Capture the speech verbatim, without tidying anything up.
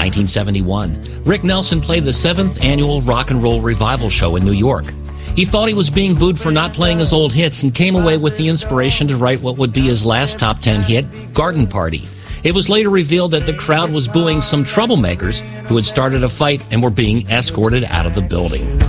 nineteen seventy-one, Rick Nelson played the seventh annual Rock and Roll Revival Show in New York. He thought he was being booed for not playing his old hits and came away with the inspiration to write what would be his last top ten hit, Garden Party. It was later revealed that the crowd was booing some troublemakers who had started a fight and were being escorted out of the building.